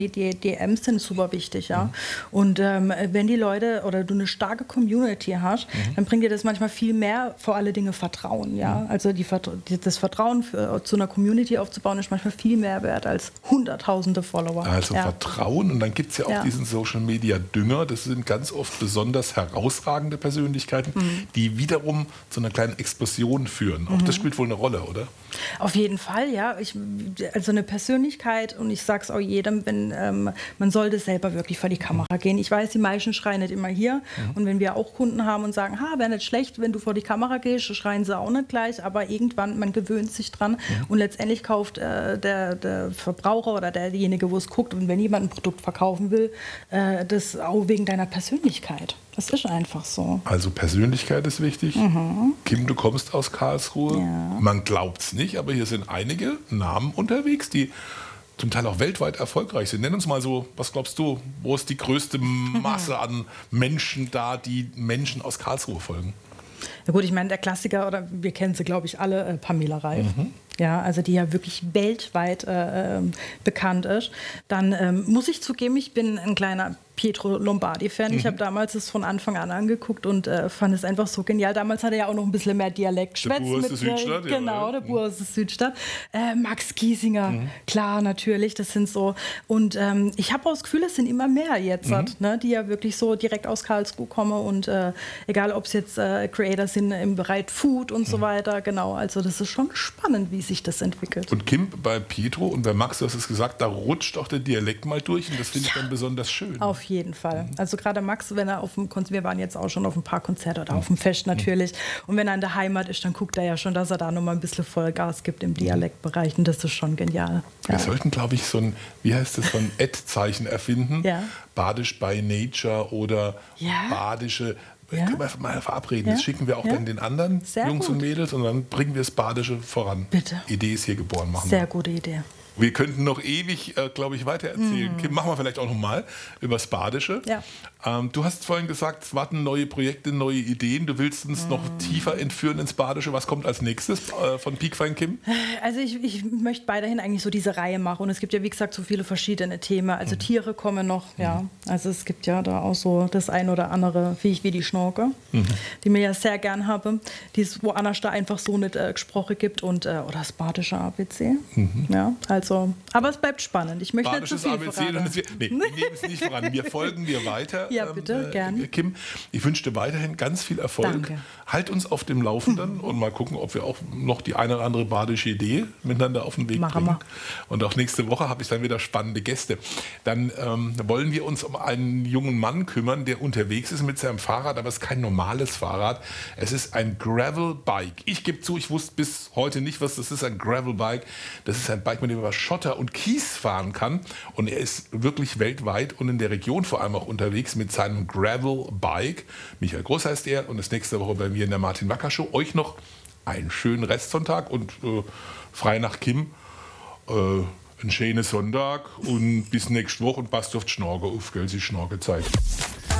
Die DMs sind super wichtig, ja. Und wenn die Leute oder du eine starke Community hast, dann bringt dir das manchmal viel mehr, vor allen Dingen Vertrauen, ja. Also das Vertrauen zu einer Community aufzubauen, ist manchmal viel mehr wert als hunderttausende Follower. Also Vertrauen, und dann gibt es ja auch diesen Social-Media-Dünger, das sind ganz oft besonders herausragende Persönlichkeiten, die wiederum zu einer kleinen Explosion führen. Auch das spielt wohl eine Rolle, oder? Auf jeden Fall, ja. Also eine Persönlichkeit, und ich sage es auch jedem, wenn man sollte selber wirklich vor die Kamera gehen. Ich weiß, die meisten schreien nicht immer hier. Und wenn wir auch Kunden haben und sagen, wäre nicht schlecht, wenn du vor die Kamera gehst, schreien sie auch nicht gleich. Aber irgendwann, man gewöhnt sich dran. Und letztendlich kauft der Verbraucher oder derjenige, wo es guckt, und wenn jemand ein Produkt verkaufen will, das auch wegen deiner Persönlichkeit. Das ist einfach so. Also Persönlichkeit ist wichtig. Kim, du kommst aus Karlsruhe. Ja. Man glaubt es nicht, aber hier sind einige Namen unterwegs, die zum Teil auch weltweit erfolgreich sind. Nenn uns mal so, was glaubst du, wo ist die größte Masse an Menschen da, die Menschen aus Karlsruhe folgen? Ja gut, ich meine, der Klassiker, oder wir kennen sie, glaube ich, alle, Pamela Reif. Ja, also die ja wirklich weltweit bekannt ist. Dann muss ich zugeben, ich bin ein kleiner Pietro Lombardi-Fan. Ich habe damals es von Anfang an angeguckt und fand es einfach so genial. Damals hat er ja auch noch ein bisschen mehr Dialekt geschwätzt. Der Bur ist der Südstadt. Genau, der Bur ist der Südstadt. Max Giesinger, klar, natürlich, das sind so. Und ich habe auch das Gefühl, es sind immer mehr jetzt, die ja wirklich so direkt aus Karlsruhe kommen. Und egal, ob es jetzt Creator sind im Bereich Food und so weiter. Genau, also das ist schon spannend, wie sich das entwickelt. Und Kim, bei Pietro und bei Max, du hast es gesagt, da rutscht auch der Dialekt mal durch und das finde ich dann besonders schön. Auf jeden Fall. Also gerade Max, wenn er auf dem Konzert, wir waren jetzt auch schon auf ein paar Konzerte oder auf dem Fest natürlich, und wenn er in der Heimat ist, dann guckt er ja schon, dass er da nochmal ein bisschen Vollgas gibt im Dialektbereich, und das ist schon genial. Wir sollten, glaube ich, so ein Ad-Zeichen erfinden, Badisch by Nature oder badische. Können wir mal verabreden. Das schicken wir auch dann den anderen Jungs und Mädels, und dann bringen wir das Badische voran. Bitte. Idee ist hier geboren. Machen Sehr gute Idee. Wir könnten noch ewig, glaube ich, weitererzählen. Kim, machen wir vielleicht auch noch mal über das Badische. Ja. Du hast vorhin gesagt, es warten neue Projekte, neue Ideen. Du willst uns noch tiefer entführen ins Badische. Was kommt als nächstes von Piekfein Kim? Also ich möchte weiterhin eigentlich so diese Reihe machen. Und es gibt ja, wie gesagt, so viele verschiedene Themen. Also Tiere kommen noch, Also es gibt ja da auch so das ein oder andere Viech wie die Schnorke, die mir ja sehr gern habe, die es woanders da einfach so nicht gesprochen gibt. Und, oder das badische ABC. Ja, also, aber es bleibt spannend. Ich möchte Badisches nicht zu viel ABC, wir nehmen es nicht voran. Wir folgen dir weiter. Ja, bitte, gerne. Kim, ich wünsche dir weiterhin ganz viel Erfolg. Danke. Halt uns auf dem Laufenden und mal gucken, ob wir auch noch die eine oder andere badische Idee miteinander auf den Weg bringen. Und auch nächste Woche habe ich dann wieder spannende Gäste. Dann wollen wir uns um einen jungen Mann kümmern, der unterwegs ist mit seinem Fahrrad, aber es ist kein normales Fahrrad. Es ist ein Gravel-Bike. Ich gebe zu, ich wusste bis heute nicht, was das ist, ein Gravel-Bike. Das ist ein Bike, mit dem man Schotter und Kies fahren kann. Und er ist wirklich weltweit und in der Region vor allem auch unterwegs mit seinem Gravel-Bike. Michael Groß heißt er und ist nächste Woche bei mir in der Martin-Wacker-Show. Euch noch einen schönen Restsonntag und frei nach Kim. Einen schönen Sonntag und bis nächste Woche, und passt auf die Schnorke auf, gell, sie Schnorkezeit.